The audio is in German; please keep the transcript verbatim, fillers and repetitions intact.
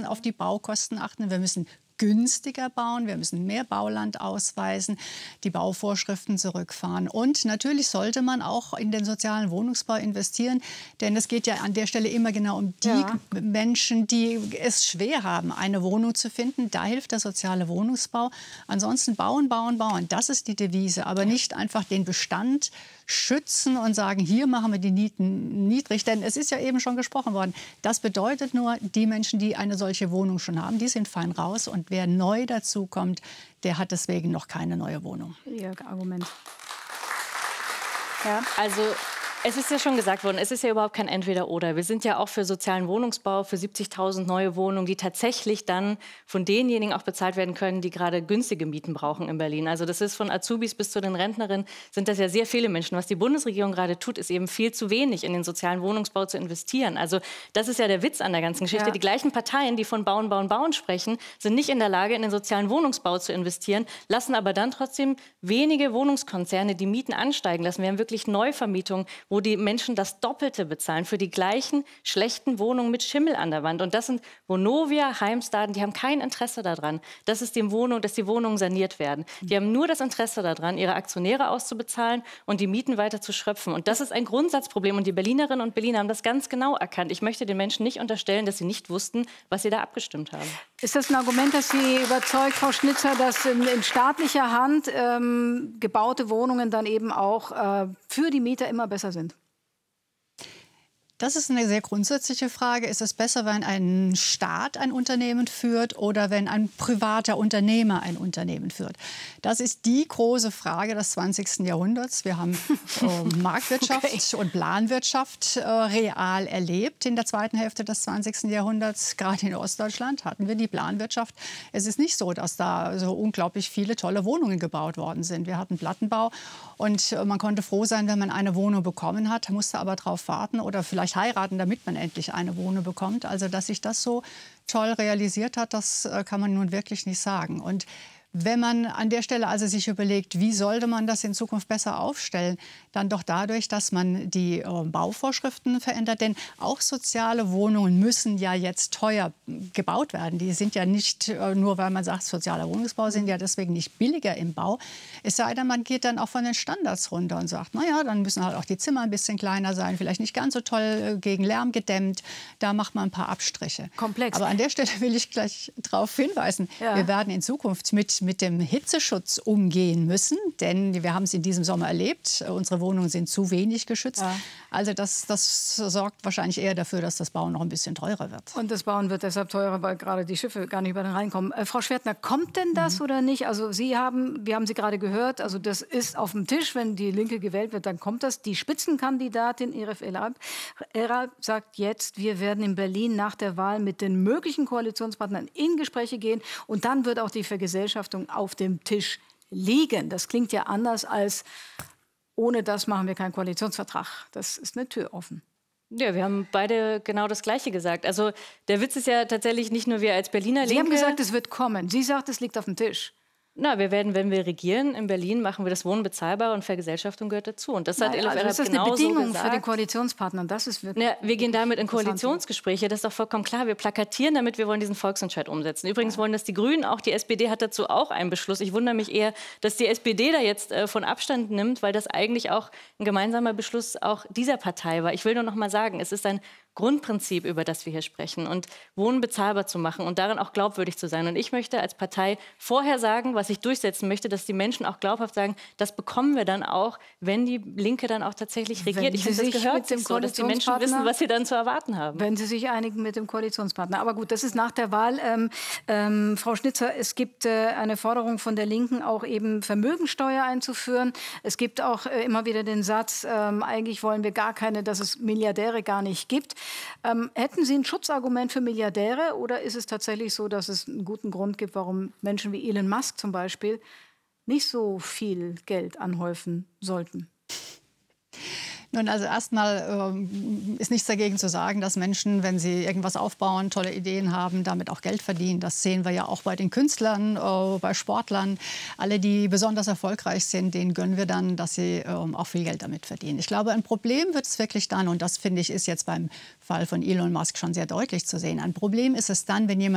auf die Baukosten achten, wir müssen günstiger bauen, wir müssen mehr Bauland ausweisen, die Bauvorschriften zurückfahren. Und natürlich sollte man auch in den sozialen Wohnungsbau investieren, denn es geht ja an der Stelle immer genau um die ja. Menschen, die es schwer haben, eine Wohnung zu finden. Da hilft der soziale Wohnungsbau. Ansonsten bauen, bauen, bauen. Das ist die Devise, aber nicht einfach den Bestand schützen und sagen, hier machen wir die Mieten niedrig. Denn es ist ja eben schon gesprochen worden, das bedeutet nur, die Menschen, die eine solche Wohnung schon haben, die sind fein raus. Und wer neu dazukommt, der hat deswegen noch keine neue Wohnung. Ihr Argument. Ja. Also es ist ja schon gesagt worden, es ist ja überhaupt kein Entweder-Oder. Wir sind ja auch für sozialen Wohnungsbau, für siebzigtausend neue Wohnungen, die tatsächlich dann von denjenigen auch bezahlt werden können, die gerade günstige Mieten brauchen in Berlin. Also das ist von Azubis bis zu den Rentnerinnen, sind das ja sehr viele Menschen. Was die Bundesregierung gerade tut, ist eben viel zu wenig in den sozialen Wohnungsbau zu investieren. Also das ist ja der Witz an der ganzen Geschichte. Ja. Die gleichen Parteien, die von Bauen, Bauen, Bauen sprechen, sind nicht in der Lage, in den sozialen Wohnungsbau zu investieren, lassen aber dann trotzdem wenige Wohnungskonzerne die Mieten ansteigen lassen. Wir haben wirklich Neuvermietungen, wo die Menschen das Doppelte bezahlen für die gleichen schlechten Wohnungen mit Schimmel an der Wand. Und das sind Vonovia, Heimstaden, die haben kein Interesse daran, dass, es die Wohnung, dass die Wohnungen saniert werden. Die haben nur das Interesse daran, ihre Aktionäre auszubezahlen und die Mieten weiter zu schröpfen. Und das ist ein Grundsatzproblem. Und die Berlinerinnen und Berliner haben das ganz genau erkannt. Ich möchte den Menschen nicht unterstellen, dass sie nicht wussten, was sie da abgestimmt haben. Ist das ein Argument, das Sie überzeugt, Frau Schnitzer, dass in, in staatlicher Hand ähm, gebaute Wohnungen dann eben auch äh, für die Mieter immer besser sind? Das ist eine sehr grundsätzliche Frage. Ist es besser, wenn ein Staat ein Unternehmen führt oder wenn ein privater Unternehmer ein Unternehmen führt? Das ist die große Frage des zwanzigsten Jahrhunderts. Wir haben äh, Marktwirtschaft okay. und Planwirtschaft äh, real erlebt in der zweiten Hälfte des zwanzigsten Jahrhunderts. Gerade in Ostdeutschland hatten wir die Planwirtschaft. Es ist nicht so, dass da so unglaublich viele tolle Wohnungen gebaut worden sind. Wir hatten Plattenbau und äh, man konnte froh sein, wenn man eine Wohnung bekommen hat, musste aber darauf warten oder vielleicht heiraten, damit man endlich eine Wohnung bekommt. Also, dass sich das so toll realisiert hat, das äh, kann man nun wirklich nicht sagen. Und wenn man an der Stelle also sich überlegt, wie sollte man das in Zukunft besser aufstellen, dann doch dadurch, dass man die äh, Bauvorschriften verändert. Denn auch soziale Wohnungen müssen ja jetzt teuer gebaut werden. Die sind ja nicht äh, nur, weil man sagt, sozialer Wohnungsbau sind ja deswegen nicht billiger im Bau. Es sei denn, man geht dann auch von den Standards runter und sagt, naja, dann müssen halt auch die Zimmer ein bisschen kleiner sein, vielleicht nicht ganz so toll äh, gegen Lärm gedämmt. Da macht man ein paar Abstriche. Komplex. Aber an der Stelle will ich gleich darauf hinweisen, ja. wir werden in Zukunft mit mit dem Hitzeschutz umgehen müssen, denn wir haben es in diesem Sommer erlebt, unsere Wohnungen sind zu wenig geschützt. Ja. Also das, das sorgt wahrscheinlich eher dafür, dass das Bauen noch ein bisschen teurer wird. Und das Bauen wird deshalb teurer, weil gerade die Schiffe gar nicht über den Rhein kommen. Äh, Frau Schwertner, kommt denn das mhm. oder nicht? Also Sie haben, wir haben Sie gerade gehört, also das ist auf dem Tisch, wenn die Linke gewählt wird, dann kommt das. Die Spitzenkandidatin Arif Elrab sagt jetzt, wir werden in Berlin nach der Wahl mit den möglichen Koalitionspartnern in Gespräche gehen und dann wird auch die Vergesellschaftung auf dem Tisch liegen. Das klingt ja anders als, ohne das machen wir keinen Koalitionsvertrag. Das ist eine Tür offen. Ja, wir haben beide genau das Gleiche gesagt. Also der Witz ist ja tatsächlich nicht nur wir als Berliner Linke. Sie haben gesagt, es wird kommen. Sie sagt, es liegt auf dem Tisch. Na, wir werden, wenn wir regieren in Berlin, machen wir das Wohnen bezahlbar und Vergesellschaftung gehört dazu. Und das hat Nein, also das ist eine Bedingung für den Koalitionspartner. Das ist wirklich. Ja, wir gehen damit in Koalitionsgespräche. Das ist doch vollkommen klar. Wir plakatieren damit, wir wollen diesen Volksentscheid umsetzen. Übrigens ja. wollen das die Grünen auch. Die S P D hat dazu auch einen Beschluss. Ich wundere mich eher, dass die S P D da jetzt äh, von Abstand nimmt, weil das eigentlich auch ein gemeinsamer Beschluss auch dieser Partei war. Ich will nur noch mal sagen, es ist ein Grundprinzip, über das wir hier sprechen, und Wohnen bezahlbar zu machen und darin auch glaubwürdig zu sein. Und ich möchte als Partei vorher sagen, was ich durchsetzen möchte, dass die Menschen auch glaubhaft sagen, das bekommen wir dann auch, wenn die Linke dann auch tatsächlich regiert. Wenn ich finde, das gehört sich so, dass die Menschen wissen, was sie dann zu erwarten haben. Wenn sie sich einigen mit dem Koalitionspartner. Aber gut, das ist nach der Wahl. Ähm, ähm, Frau Schnitzer, es gibt äh, eine Forderung von der Linken, auch eben Vermögensteuer einzuführen. Es gibt auch äh, immer wieder den Satz, ähm, eigentlich wollen wir gar keine, dass es Milliardäre gar nicht gibt. Ähm, hätten Sie ein Schutzargument für Milliardäre oder ist es tatsächlich so, dass es einen guten Grund gibt, warum Menschen wie Elon Musk zum Beispiel nicht so viel Geld anhäufen sollten? Nun, also erstmal äh, ist nichts dagegen zu sagen, dass Menschen, wenn sie irgendwas aufbauen, tolle Ideen haben, damit auch Geld verdienen. Das sehen wir ja auch bei den Künstlern, äh, bei Sportlern. Alle, die besonders erfolgreich sind, denen gönnen wir dann, dass sie äh, auch viel Geld damit verdienen. Ich glaube, ein Problem wird es wirklich dann, und das finde ich ist jetzt beim Fall von Elon Musk schon sehr deutlich zu sehen, ein Problem ist es dann, wenn jemand